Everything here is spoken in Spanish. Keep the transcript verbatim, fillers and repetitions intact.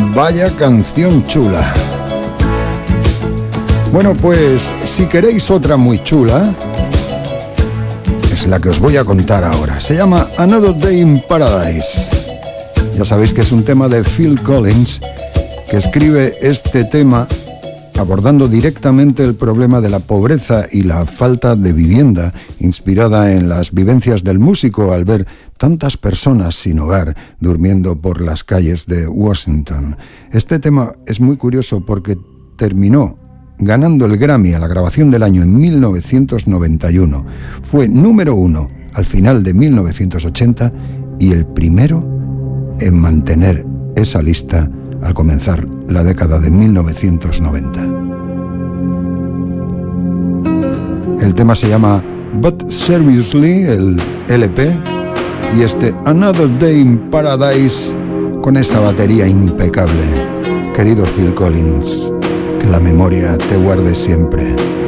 Vaya canción chula. Bueno, pues si queréis otra muy chula, es la que os voy a contar ahora. Se llama Another Day in Paradise. Ya sabéis que es un tema de Phil Collins, que escribe este tema abordando directamente el problema de la pobreza y la falta de vivienda, inspirada en las vivencias del músico al ver tantas personas sin hogar durmiendo por las calles de Washington. Este tema es muy curioso porque terminó ganando el Grammy a la grabación del año en mil novecientos noventa y uno. Fue número uno al final de mil novecientos ochenta y el primero en mantener esa lista al comenzar la década de mil novecientos noventa. El tema se llama But Seriously, el L P, y este Another Day in Paradise con esa batería impecable. Querido Phil Collins, que la memoria te guarde siempre.